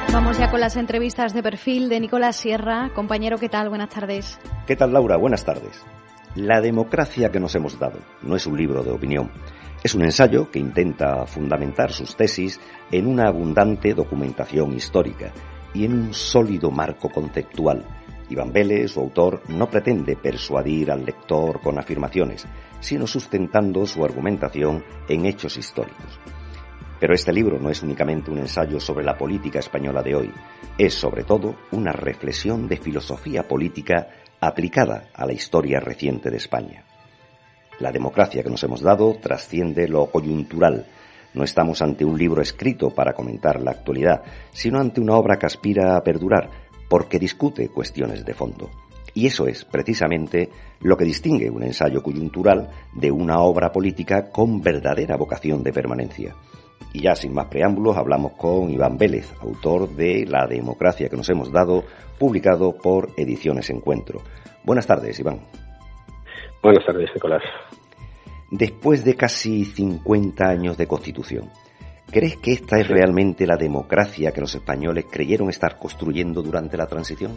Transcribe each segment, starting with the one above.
Vamos ya con las entrevistas de perfil de Nicolás Sierra. Compañero, ¿qué tal? Buenas tardes. ¿Qué tal, Laura? Buenas tardes. La democracia que nos hemos dado no es un libro de opinión. Es un ensayo que intenta fundamentar sus tesis en una abundante documentación histórica y en un sólido marco conceptual. Iván Vélez, su autor, no pretende persuadir al lector con afirmaciones, sino sustentando su argumentación en hechos históricos. Pero este libro no es únicamente un ensayo sobre la política española de hoy, es sobre todo una reflexión de filosofía política aplicada a la historia reciente de España. La democracia que nos hemos dado trasciende lo coyuntural. No estamos ante un libro escrito para comentar la actualidad, sino ante una obra que aspira a perdurar, porque discute cuestiones de fondo. Y eso es, precisamente, lo que distingue un ensayo coyuntural de una obra política con verdadera vocación de permanencia. Y ya sin más preámbulos hablamos con Iván Vélez, autor de La democracia que nos hemos dado, publicado por Ediciones Encuentro. Buenas tardes, Iván. Buenas tardes, Nicolás. Después de casi 50 años de Constitución, ¿crees que esta es realmente la democracia que los españoles creyeron estar construyendo durante la transición?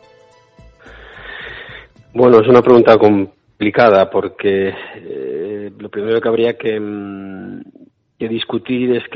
Bueno, es una pregunta complicada porque lo primero que habría que discutir es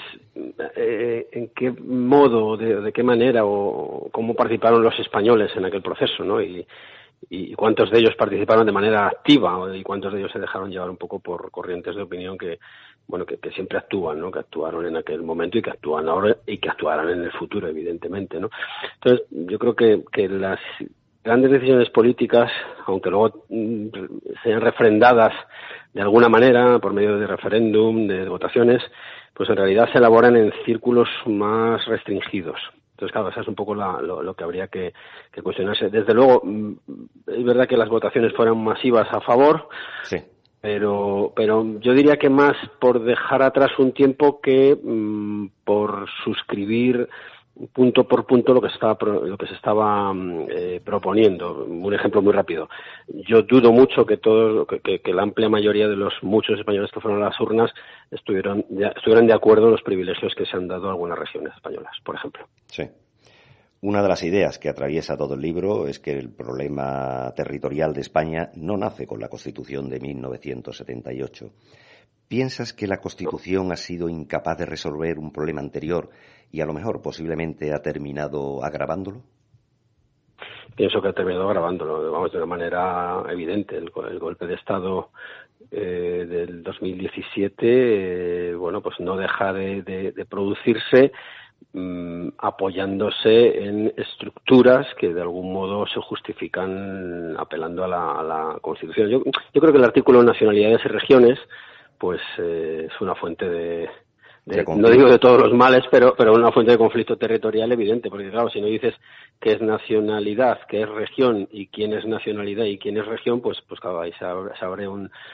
en qué modo, de qué manera o cómo participaron los españoles en aquel proceso, ¿no? Y cuántos de ellos participaron de manera activa y cuántos de ellos se dejaron llevar un poco por corrientes de opinión que siempre actúan, ¿no? Que actuaron en aquel momento y que actúan ahora y que actuarán en el futuro, evidentemente, ¿no? Entonces, yo creo que las grandes decisiones políticas, aunque luego sean refrendadas de alguna manera por medio de referéndum, de votaciones, pues en realidad se elaboran en círculos más restringidos. Entonces, claro, eso es un poco lo que habría que cuestionarse. Desde luego, es verdad que las votaciones fueron masivas a favor, sí, pero yo diría que más por dejar atrás un tiempo que por suscribir punto por punto lo que se estaba proponiendo. Un ejemplo muy rápido. Yo dudo mucho que la amplia mayoría de los muchos españoles que fueron a las urnas estuvieran de acuerdo en los privilegios que se han dado a algunas regiones españolas, por ejemplo. Sí. Una de las ideas que atraviesa todo el libro es que el problema territorial de España no nace con la Constitución de 1978. ¿Piensas que la Constitución ha sido incapaz de resolver un problema anterior y a lo mejor posiblemente ha terminado agravándolo? Pienso que ha terminado agravándolo, vamos, de una manera evidente. El golpe de Estado del 2017, pues no deja de producirse apoyándose en estructuras que de algún modo se justifican apelando a la Constitución. Yo creo que el artículo Nacionalidades y Regiones pues es una fuente no digo de todos los males, pero una fuente de conflicto territorial evidente, porque claro, si no dices qué es nacionalidad, qué es región y quién es nacionalidad y quién es región, pues claro, ahí se abre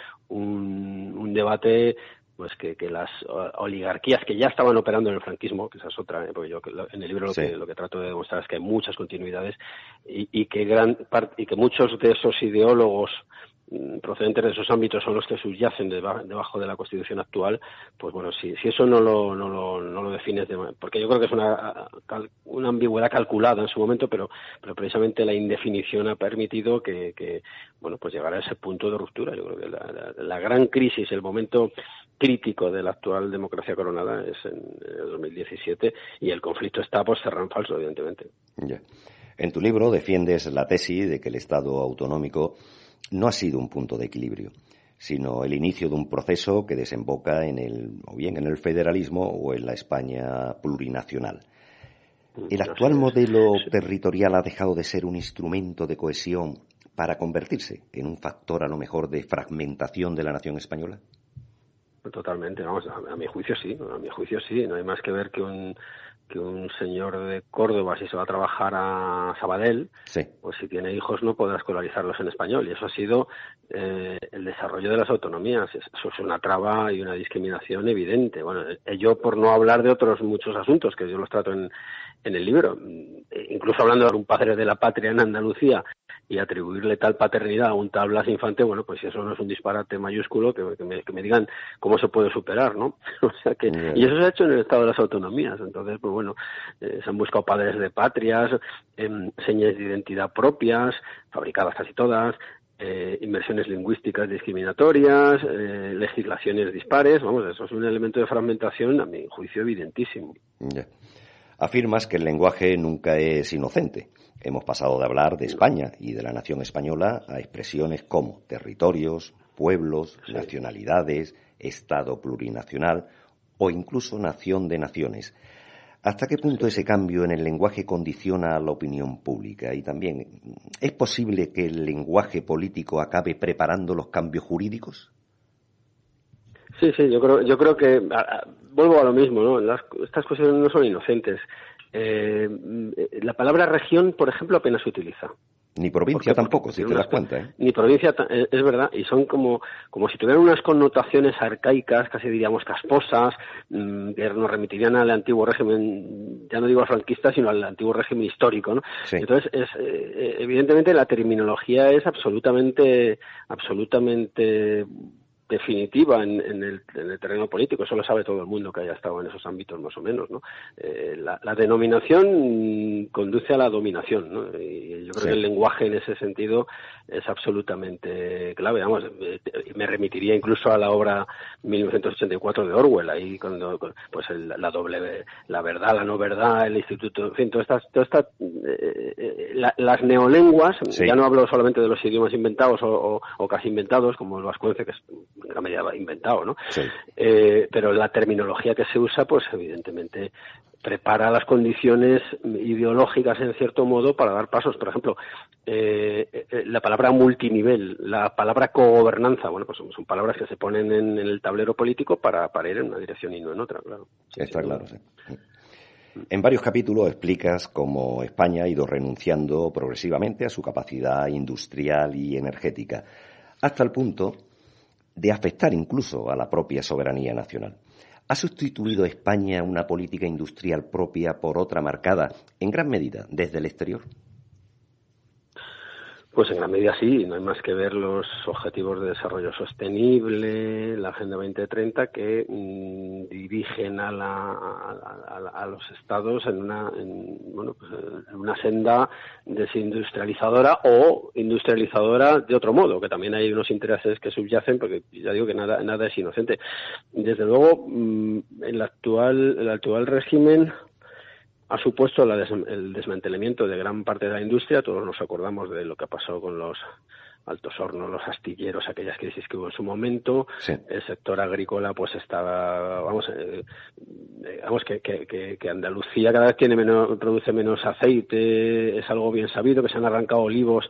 un debate pues que las oligarquías que ya estaban operando en el franquismo, que esa es otra, porque yo en el libro lo que trato de demostrar es que hay muchas continuidades y que muchos de esos ideólogos procedentes de esos ámbitos son los que subyacen debajo de la Constitución actual, pues bueno, si eso no lo defines, porque yo creo que es una ambigüedad calculada en su momento, pero precisamente la indefinición ha permitido que pues llegar a ese punto de ruptura. Yo creo que la gran crisis, el momento crítico de la actual democracia coronada es en el 2017 y el conflicto está por cerrar en falso, evidentemente. Yeah. En tu libro defiendes la tesis de que el Estado autonómico no ha sido un punto de equilibrio, sino el inicio de un proceso que desemboca o bien en el federalismo o en la España plurinacional. ¿El actual modelo territorial ha dejado de ser un instrumento de cohesión para convertirse en un factor a lo mejor de fragmentación de la nación española? Totalmente, vamos, a mi juicio sí, no hay más que ver que un señor de Córdoba, si se va a trabajar a Sabadell, sí, pues si tiene hijos no podrá escolarizarlos en español, y eso ha sido el desarrollo de las autonomías. Eso es una traba y una discriminación evidente. Bueno, yo por no hablar de otros muchos asuntos que yo los trato en el libro, incluso hablando de un padre de la patria en Andalucía y atribuirle tal paternidad a un tal Blas Infante, bueno, pues eso no es un disparate mayúsculo que me digan cómo se puede superar, ¿no? O sea que, y eso se ha hecho en el Estado de las Autonomías. Entonces, pues bueno, se han buscado padres de patrias, señas de identidad propias, fabricadas casi todas, inversiones lingüísticas discriminatorias, legislaciones dispares. Vamos, eso es un elemento de fragmentación, a mi juicio, evidentísimo. Yeah. Afirmas que el lenguaje nunca es inocente. Hemos pasado de hablar de España y de la nación española a expresiones como territorios, pueblos, nacionalidades, Estado plurinacional o incluso nación de naciones. ¿Hasta qué punto ese cambio en el lenguaje condiciona a la opinión pública? Y también, ¿es posible que el lenguaje político acabe preparando los cambios jurídicos? Sí, yo creo que vuelvo a lo mismo, ¿no? Estas cuestiones no son inocentes. La palabra región, por ejemplo, apenas se utiliza. Ni provincia tampoco, si te das cuenta, ¿eh? Ni provincia, es verdad, y son como si tuvieran unas connotaciones arcaicas, casi diríamos casposas, que nos remitirían al antiguo régimen, ya no digo al franquista, sino al antiguo régimen histórico, ¿no? Sí. Entonces, evidentemente la terminología es absolutamente definitiva en el terreno político. Eso lo sabe todo el mundo que haya estado en esos ámbitos, más o menos, ¿no? La denominación conduce a la dominación, ¿no? Y yo creo que el lenguaje en ese sentido es absolutamente clave. Vamos, me remitiría incluso a la obra 1984 de Orwell, ahí cuando pues la verdad, la no verdad, el instituto, en fin, las neolenguas, ya no hablo solamente de los idiomas inventados o casi inventados, como el vascuence, que es en gran medida inventado, ¿no? Sí. Pero la terminología que se usa, pues evidentemente prepara las condiciones ideológicas, en cierto modo, para dar pasos. Por ejemplo, la palabra multinivel, la palabra cogobernanza, bueno, pues son palabras que se ponen en el tablero político para ir en una dirección y no en otra, claro. Está claro, sí. En varios capítulos explicas cómo España ha ido renunciando progresivamente a su capacidad industrial y energética, hasta el punto de afectar incluso a la propia soberanía nacional. ¿Ha sustituido España una política industrial propia por otra marcada, en gran medida, desde el exterior? Pues en gran medida sí, no hay más que ver los objetivos de desarrollo sostenible, la Agenda 2030, que dirigen a los estados en una senda desindustrializadora o industrializadora de otro modo, que también hay unos intereses que subyacen, porque ya digo que nada es inocente. Desde luego, el actual régimen ha supuesto el desmantelamiento de gran parte de la industria. Todos nos acordamos de lo que ha pasado con los altos hornos, los astilleros, aquellas crisis que hubo en su momento. Sí. El sector agrícola pues estaba, que Andalucía cada vez produce menos aceite, es algo bien sabido, que se han arrancado olivos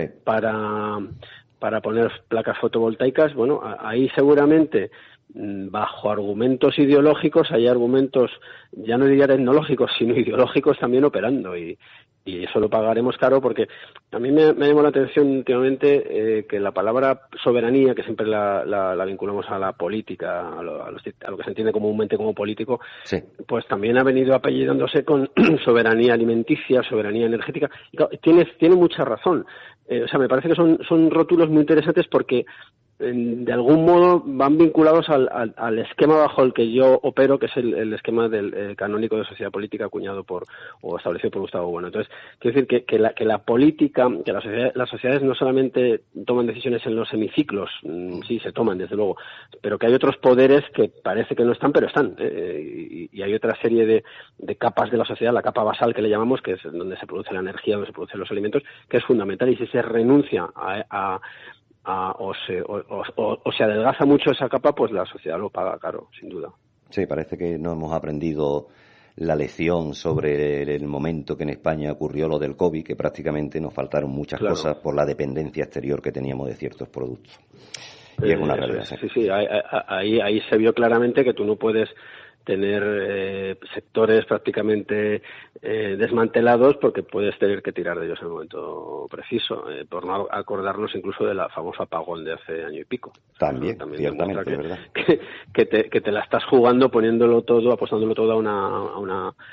para poner placas fotovoltaicas. Bueno, ahí seguramente, bajo argumentos ideológicos, hay argumentos, ya no diría tecnológicos, sino ideológicos también operando, y eso lo pagaremos caro, porque a mí me llamó la atención últimamente que la palabra soberanía, que siempre la vinculamos a la política, a lo que se entiende comúnmente como político, sí, pues también ha venido apellidándose con soberanía alimenticia, soberanía energética, y claro, tiene mucha razón. Me parece que son rótulos muy interesantes porque de algún modo van vinculados al esquema bajo el que yo opero, que es el esquema del canónico de sociedad política acuñado o establecido por Gustavo Bueno. Entonces, quiero decir que la política, que las sociedades no solamente toman decisiones en los hemiciclos, sí se toman desde luego, pero que hay otros poderes que parece que no están, pero están, y hay otra serie de capas de la sociedad, la capa basal que le llamamos, que es donde se produce la energía, donde se producen los alimentos, que es fundamental, y si se renuncia o se adelgaza mucho esa capa, pues la sociedad lo paga caro, sin duda. Sí, parece que no hemos aprendido la lección sobre el momento que en España ocurrió lo del COVID, que prácticamente nos faltaron muchas cosas por la dependencia exterior que teníamos de ciertos productos. Y es una realidad. Sí, ahí se vio claramente que tú no puedes tener sectores prácticamente desmantelados, porque puedes tener que tirar de ellos en el momento preciso, por no acordarnos incluso de la famosa apagón de hace año y pico. También ciertamente, ¿verdad? Que te la estás jugando, poniéndolo todo, apostándolo todo a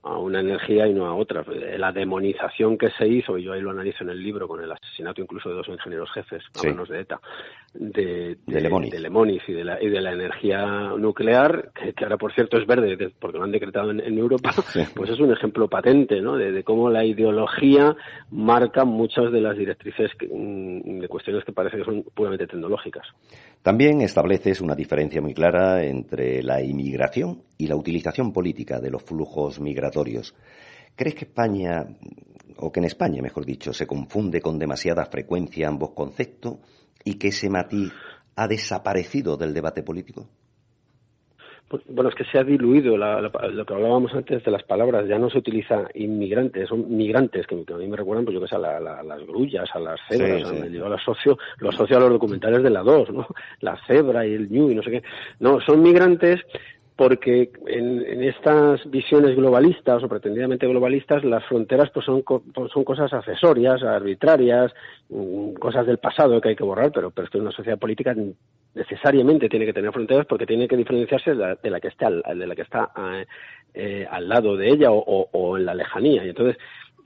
una energía y no a otra. La demonización que se hizo, y yo ahí lo analizo en el libro, con el asesinato incluso de 2 ingenieros jefes a manos de ETA, de Lemoniz y de la energía nuclear, que ahora por cierto es verde porque lo han decretado en Europa, pues es un ejemplo patente, ¿no? De cómo la ideología marca muchas de las directrices de cuestiones que parece que son puramente tecnológicas. También estableces una diferencia muy clara entre la inmigración y la utilización política de los flujos migratorios. ¿Crees que España, o que en España, mejor dicho, se confunde con demasiada frecuencia ambos conceptos y que ese matiz ha desaparecido del debate político? Bueno, es que se ha diluido lo que hablábamos antes de las palabras. Ya no se utiliza inmigrantes, son migrantes, que a mí me recuerdan, pues yo que sé, a las grullas, a las cebras. Yo lo asocio a los documentales de la 2, ¿no? La cebra y el ñu y no sé qué. No, son migrantes porque en estas visiones globalistas o pretendidamente globalistas, las fronteras pues son cosas accesorias, arbitrarias, cosas del pasado que hay que borrar, pero esto es una sociedad política, necesariamente tiene que tener fronteras porque tiene que diferenciarse de la que está al lado de ella o en la lejanía. Y entonces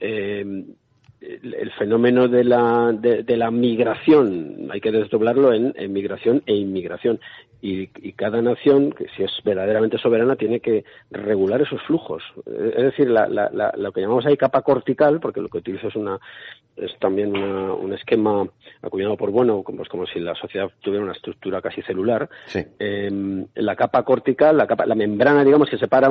el fenómeno de la migración hay que desdoblarlo en migración e inmigración, y cada nación, que si es verdaderamente soberana, tiene que regular esos flujos. Es decir, lo que llamamos ahí capa cortical, porque lo que utilizo es también un esquema acuñado por Bueno, pues como si la sociedad tuviera una estructura casi celular. Sí. La capa cortical, la membrana, digamos, que separa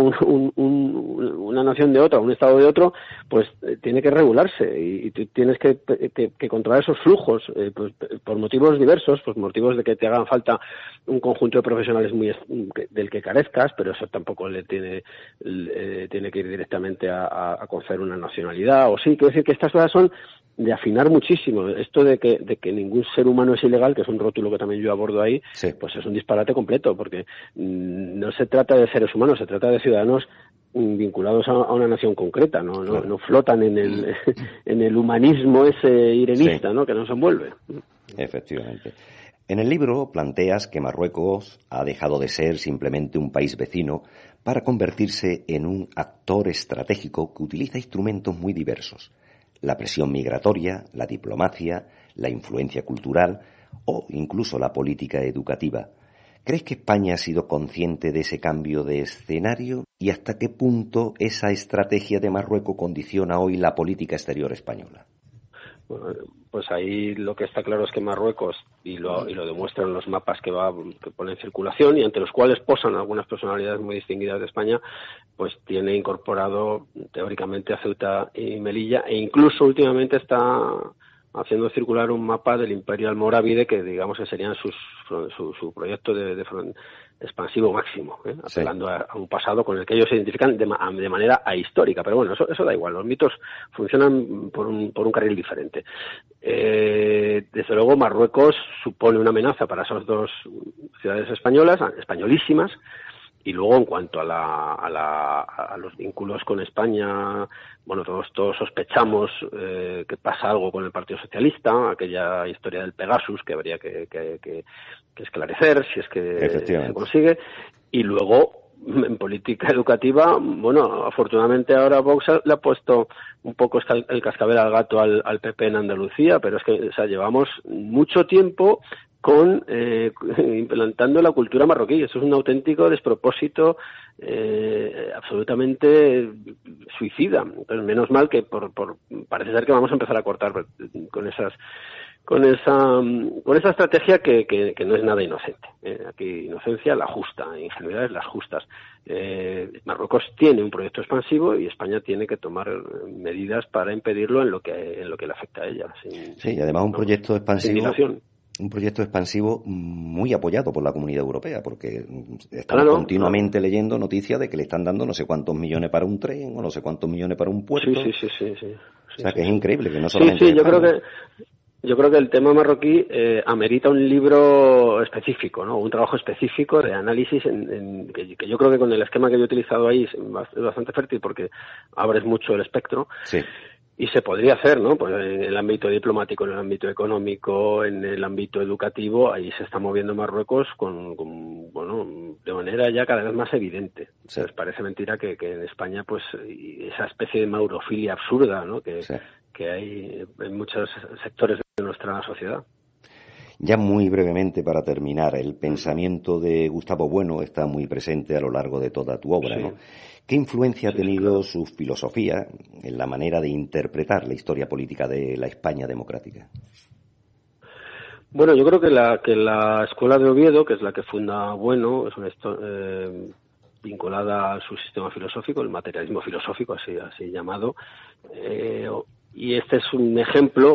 una nación de otra, un estado de otro, pues tiene que regularse, y tú tienes que controlar esos flujos, pues por motivos diversos, pues motivos de que te hagan falta un conjunto de profesionales del que carezcas, pero eso tampoco tiene que ir directamente a conceder una nacionalidad, o sí, quiero decir que estas cosas son de afinar muchísimo. Esto de que ningún ser humano es ilegal, que es un rótulo que también yo abordo ahí, pues es un disparate completo, porque no se trata de seres humanos, se trata de ciudadanos vinculados a una nación concreta, no flotan en el humanismo ese irenista, ¿no?, que nos envuelve. Efectivamente. En el libro planteas que Marruecos ha dejado de ser simplemente un país vecino para convertirse en un actor estratégico que utiliza instrumentos muy diversos: la presión migratoria, la diplomacia, la influencia cultural o incluso la política educativa. ¿Crees que España ha sido consciente de ese cambio de escenario? ¿Y hasta qué punto esa estrategia de Marruecos condiciona hoy la política exterior española? Pues ahí lo que está claro es que Marruecos, y lo demuestran los mapas que pone en circulación y ante los cuales posan algunas personalidades muy distinguidas de España, pues tiene incorporado teóricamente a Ceuta y Melilla, e incluso últimamente está haciendo circular un mapa del Imperio Almorávide, que digamos que serían su proyecto de expansivo máximo, apelando a un pasado con el que ellos se identifican de manera ahistórica, pero bueno, eso da igual, los mitos funcionan por un carril diferente. Desde luego Marruecos supone una amenaza para esas dos ciudades españolas, españolísimas. Y luego, en cuanto a los vínculos con España, bueno, todos sospechamos que pasa algo con el Partido Socialista, aquella historia del Pegasus que habría que esclarecer, si es que se consigue. Y luego, en política educativa, bueno, afortunadamente ahora Vox le ha puesto un poco el cascabel al gato al PP en Andalucía, pero es que, o sea, llevamos mucho tiempo implantando la cultura marroquí. Eso es un auténtico despropósito, absolutamente suicida. Entonces, menos mal que parece ser que vamos a empezar a cortar con esa estrategia que no es nada inocente. Aquí inocencia la justa, ingenuidades las justas. Marruecos tiene un proyecto expansivo y España tiene que tomar medidas para impedirlo en lo que le afecta a ella. Sí, además un proyecto expansivo. Un proyecto expansivo muy apoyado por la Comunidad Europea, porque estamos continuamente leyendo noticias de que le están dando no sé cuántos millones para un tren o no sé cuántos millones para un puerto. Sí. O sea, que es increíble que no solamente... Sí, yo creo que el tema marroquí amerita un libro específico, ¿no? Un trabajo específico de análisis que yo creo que con el esquema que yo he utilizado ahí es bastante fértil porque abres mucho el espectro. Sí. Y se podría hacer, ¿no? Pues en el ámbito diplomático, en el ámbito económico, en el ámbito educativo, ahí se está moviendo Marruecos bueno, de manera ya cada vez más evidente. Sí. Pues parece mentira que en España, pues, esa especie de maurofilia absurda, ¿no? Que hay en muchos sectores de nuestra sociedad. Ya muy brevemente, para terminar, el pensamiento de Gustavo Bueno está muy presente a lo largo de toda tu obra, Sí. ¿no? ¿Qué influencia ha tenido su filosofía en la manera de interpretar la historia política de la España democrática? Bueno, yo creo que la escuela de Oviedo, que es la que funda Bueno, es una vinculada a su sistema filosófico, el materialismo filosófico, así llamado, y este es un ejemplo.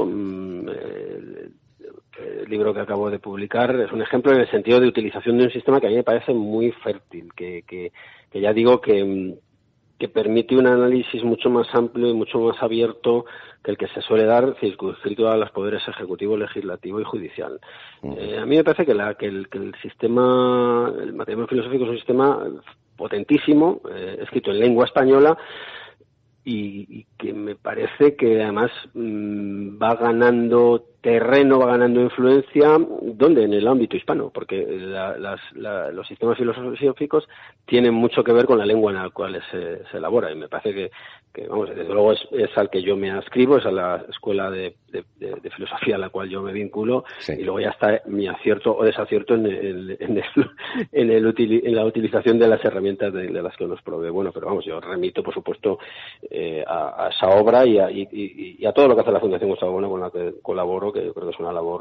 El libro que acabo de publicar es un ejemplo en el sentido de utilización de un sistema que a mí me parece muy fértil, que ya digo que permite un análisis mucho más amplio y mucho más abierto que el que se suele dar circunscrito a los poderes ejecutivo, legislativo y judicial. A mí me parece que el sistema, el materialismo filosófico es un sistema potentísimo, escrito en lengua española, y que me parece que además va ganando terreno, va ganando influencia, ¿dónde? En el ámbito hispano, porque los sistemas filosóficos tienen mucho que ver con la lengua en la cual se elabora, y me parece que vamos, desde luego es al que yo me adscribo, es a la escuela de filosofía a la cual yo me vinculo, sí. Y luego ya está mi acierto o desacierto en la utilización de las herramientas de las que nos provee. Bueno, pero vamos, yo remito, por supuesto, a esa obra y a todo lo que hace la Fundación Gustavo Bueno, con la que colaboro, que yo creo que es una labor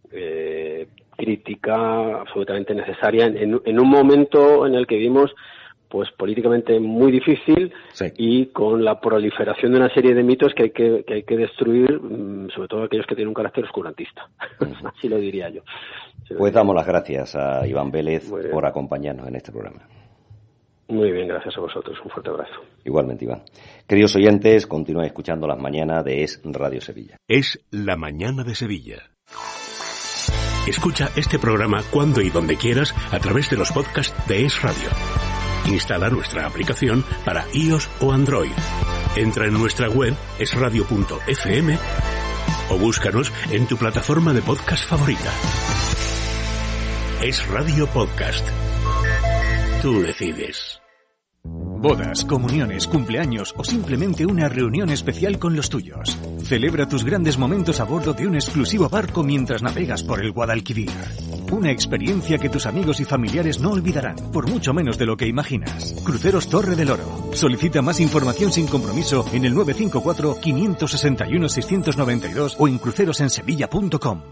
crítica absolutamente necesaria en un momento en el que vivimos, pues políticamente muy difícil, sí. Y con la proliferación de una serie de mitos que hay que destruir, sobre todo aquellos que tienen un carácter oscurantista. Así lo diría yo. Pues damos las gracias a Iván Vélez por acompañarnos en este programa. Muy bien, gracias a vosotros. Un fuerte abrazo. Igualmente, Iván. Queridos oyentes, continúen escuchando las mañanas de Es Radio Sevilla. Es la mañana de Sevilla. Escucha este programa cuando y donde quieras a través de los podcasts de Es Radio. Instala nuestra aplicación para iOS o Android. Entra en nuestra web esradio.fm o búscanos en tu plataforma de podcast favorita. Es Radio Podcast. Tú decides. Bodas, comuniones, cumpleaños o simplemente una reunión especial con los tuyos. Celebra tus grandes momentos a bordo de un exclusivo barco mientras navegas por el Guadalquivir. Una experiencia que tus amigos y familiares no olvidarán, por mucho menos de lo que imaginas. Cruceros Torre del Oro. Solicita más información sin compromiso en el 954-561-692 o en crucerosensevilla.com.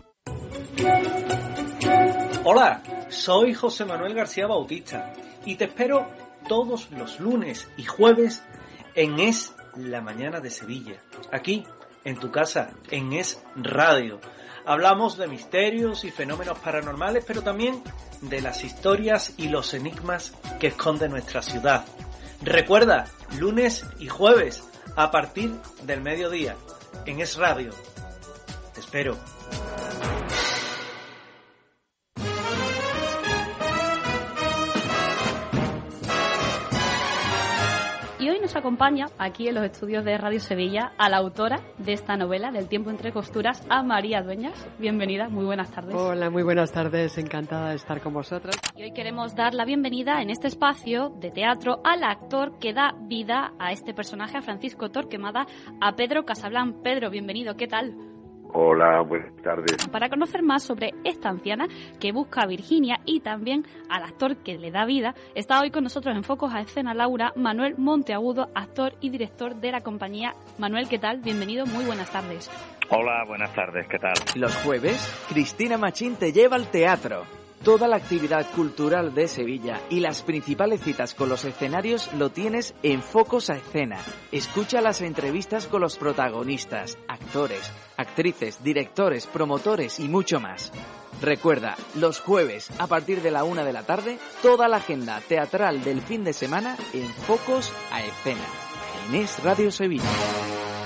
Hola, soy José Manuel García Bautista y te espero todos los lunes y jueves en Es la Mañana de Sevilla, aquí en tu casa, en Es Radio. Hablamos de misterios y fenómenos paranormales, pero también de las historias y los enigmas que esconde nuestra ciudad. Recuerda, lunes y jueves a partir del mediodía en Es Radio. Te espero. Y hoy nos acompaña aquí en los estudios de Radio Sevilla a la autora de esta novela, Del tiempo entre costuras, a María Dueñas. Bienvenida, muy buenas tardes. Hola, muy buenas tardes, encantada de estar con vosotras. Y hoy queremos dar la bienvenida en este espacio de teatro al actor que da vida a este personaje, a Francisco Torquemada, a Pedro Casablan. Pedro, bienvenido, ¿qué tal? Hola, buenas tardes. Para conocer más sobre esta anciana que busca a Virginia y también al actor que le da vida, está hoy con nosotros en Focos a Escena Laura, Manuel Monteagudo, actor y director de la compañía. Manuel, ¿qué tal? Bienvenido, muy buenas tardes. Hola, buenas tardes, ¿qué tal? Los jueves, Cristina Machín te lleva al teatro. Toda la actividad cultural de Sevilla y las principales citas con los escenarios lo tienes en Focos a Escena. Escucha las entrevistas con los protagonistas, actores, actrices, directores, promotores y mucho más. Recuerda, los jueves a partir de la 1 de la tarde, toda la agenda teatral del fin de semana en Focos a Escena, en Es Radio Sevilla.